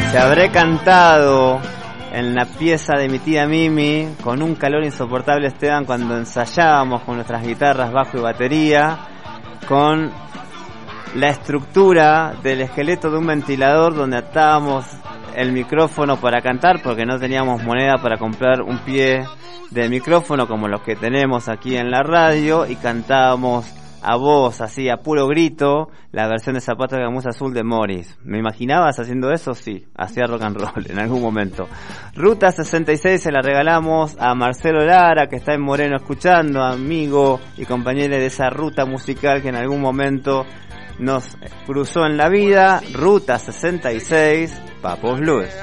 Te habré cantado en la pieza de mi tía Mimi con un calor insoportable, Esteban, cuando ensayábamos con nuestras guitarras, bajo y batería, con la estructura del esqueleto de un ventilador donde atábamos el micrófono para cantar, porque no teníamos moneda para comprar un pie de micrófono como los que tenemos aquí en la radio, y cantábamos a voz, así a puro grito, la versión de Zapatos de Gamuza Azul de Morris. ¿Me imaginabas haciendo eso? Sí, hacía rock and roll en algún momento. Ruta 66 se la regalamos a Marcelo Lara, que está en Moreno escuchando, amigo y compañero de esa ruta musical que en algún momento nos cruzó en la vida. Ruta 66, Papos Blues.